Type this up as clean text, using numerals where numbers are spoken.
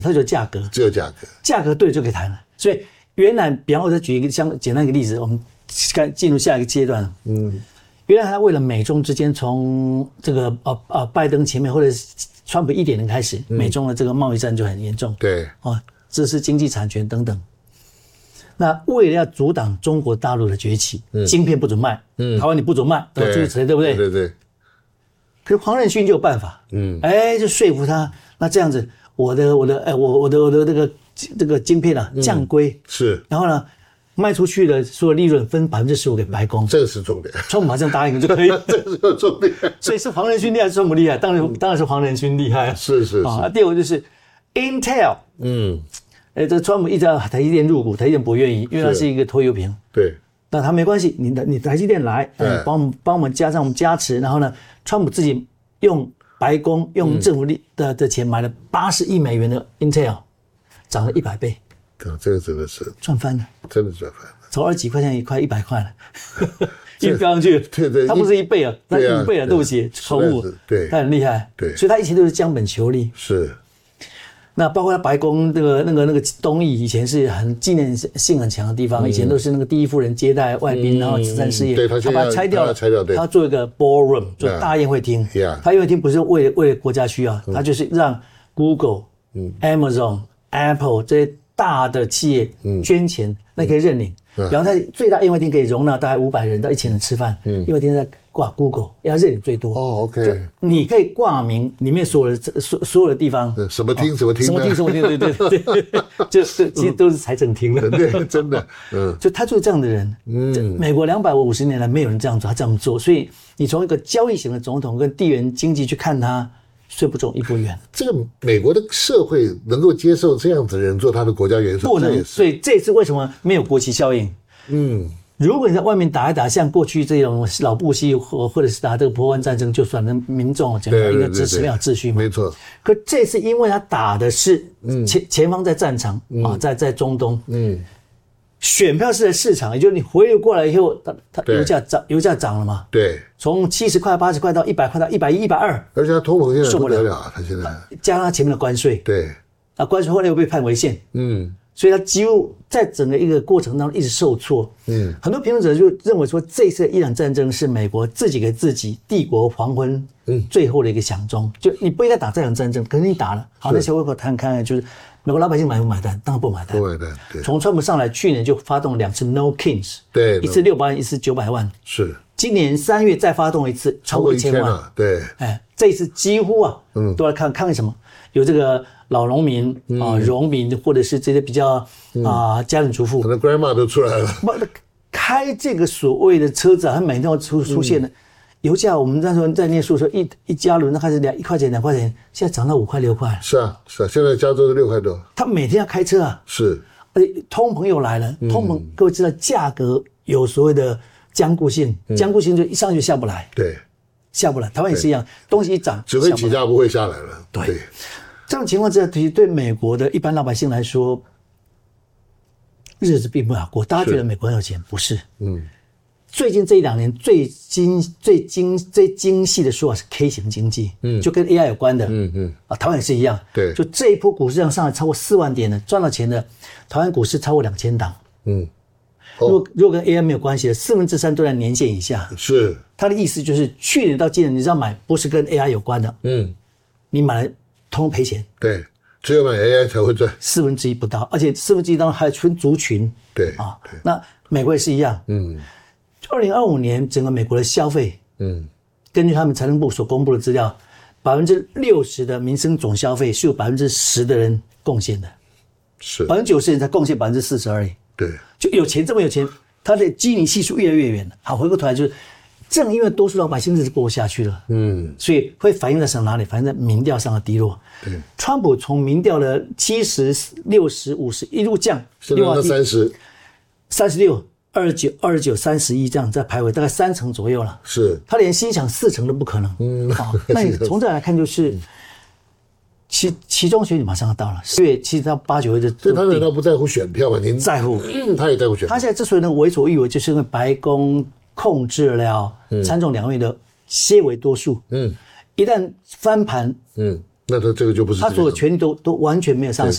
它就价格， 只有价格， 价格对就可以谈了。所以原来，比方我再举一个简单一个例子，我们进入下一个阶段。原来他为了美中之间从这个拜登前面或者是川普1.0开始，美中的这个贸易战就很严重。 对， 这是经济产权等等。那为了要阻挡中国大陆的崛起，晶片不准卖，台湾你不准卖，诸如此类，对不对？ 对。 可是黄仁勋就有办法，就说服他。那这样子，我的这个晶片啊降规， 是， 然后呢卖出去的所有利润分15%给白宫， 这个是重点。 川普马上答应了就可以， 这个是重点。 所以是黄仁勋厉害，是川普厉害，当然是黄仁勋厉害。 是。 第二个就是 Intel，这川普一直要台积电入股，台积电不愿意，因为它是一个拖油瓶。 对。 那他没关系，你台积电来，帮我们加上我们加持，然后呢，川普自己用白宫用政府的钱买了80亿美元的 Intel， 涨了100倍。 这个真的是赚翻了， 真的赚翻了， 从20几块钱快100块了，一飙上去。 对， 它不是1倍啊，那5倍啊，对不起，口误。 对， 他很厉害。 对， 所以他以前都是将本求利。 是。 那包括他白宫那个东翼以前是很纪念性很强的地方，以前都是那个第一夫人接待外宾，然后慈善事业。 对，他把它拆掉了， 对， 他做一个 ballroom， 做大宴会厅。他宴会厅不是为了国家需要，他就是让 Google、Amazon、Apple 这些大的企业捐钱，那可以认领。然后它最大宴会厅可以容纳大概500人到1000人吃饭。宴会厅在挂 Google， 要认领最多。 OK， 你可以挂名里面所有的地方， 什么厅什么厅， 对，就其实都是财政厅了。 对，真的， 就他就是这样的人。美国250年来没有人这样做，他这样做，所以你从一个交易型的总统跟地缘经济去看他，虽不中亦不远。 这个美国的社会能够接受这样子的人做他的国家元首， 不能。所以这次为什么没有国旗效应？如果你在外面打一打，像过去这种老布希或者是打这个波湾战争，就算那民众整个一个支持没有秩序嘛。 没错。 可这次因为他打的是前方在战场在中东，选票是在市场，也就是你回流过来以后，它油价涨了嘛？ 对， 从70块、80块到100块到110、120， 而且它通膨现在不得了，它现在加上它前面的关税， 对， 关税后来又被判违宪，所以它几乎在整个一个过程当中一直受挫。很多评论者就认为说，这次伊朗战争是美国自己给自己帝国黄昏最后的一个响钟，就你不应该打这场战争，可是你打了，好，那小微博谈看就是美国老百姓买不买单？当然不买单。 不买单。对， 从川普上来，去年就发动2次 No Kings， 对， 一次600万，一次900万。 是。 今年3月再发动一次，超过1000万。 对， 这一次几乎都来看什么？有这个老农民农民，或者是这些比较家庭主妇， 可能 grandma 都出来了。 开这个所谓的车子，他每天都出现的。油价我们那时候在念书的时候，一加仑那开始1块钱2块钱，现在涨到5块6块。 是啊，现在加州是6块多。 他每天要开车啊。 是。 而且通膨又来了，通膨各位知道价格有所谓的僵固性，僵固性就一上去下不来。 对。 下不来，台湾也是一样，东西一涨只会起价不会下来了。 对，这种情况之下，其实对美国的一般老百姓来说，日子并不好过。大家觉得美国很有钱，不是？最近这1-2年最精细的说法是 K 型经济，就跟 AI 有关的。台湾也是一样。 对， 就这一波股市上来超过4万点的，赚到钱的，台湾股市超过2000档。如果跟 AI 没有关系的，3%都在年线以下。 是， 他的意思就是去年到今年，你只要买不是跟 AI 有关的，你买了通赔钱。 对，只有买 AI 才会赚 1/4不到，而且1/4当中还分族群。 对那美国也是一样。2025年整个美国的消费，根据他们财政部所公布的资料，60%的民生总消费是有10%的人贡献的， 是 90%人才贡献40%而已。 对， 就有钱这么有钱，他的基尼系数越来越远了。好，回过头来就是，正因为多数老百姓日子过不下去了，所以会反映在哪里？反映在民调上的低落。 对， 川普从民调的70、60、50一路降， 现在到30、 36、29、31这样在徘徊，大概3成左右了。 是， 他连心想4成都不可能。那你从这来看就是。期中选举马上要到了，4月7到8、9月的， 所以他难道不在乎选票吗？您在乎， 他也在乎选票。 他现在之所以能为所欲为，就是因为白宫控制了参众两院的些微多数。一旦翻盘， 那他这个就不是他所有权利都完全没有上手。